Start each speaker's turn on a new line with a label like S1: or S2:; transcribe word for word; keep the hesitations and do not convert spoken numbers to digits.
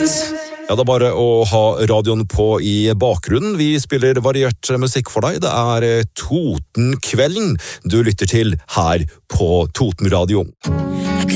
S1: Ja, det er bare å ha radioen på i bakgrunnen. Vi spiller variert musikk for deg. Det er Totenkvelden du lytter til her på Totenradio.